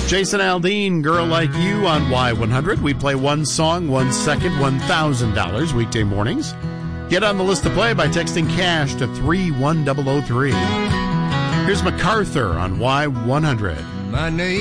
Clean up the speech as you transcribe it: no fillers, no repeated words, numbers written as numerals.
Jason Aldean, Girl Like You on Y100. We play 1 song, 1 second, $1,000 weekday mornings. Get on the list to play by texting cash to 31003. Here's MacArthur on Y100. My name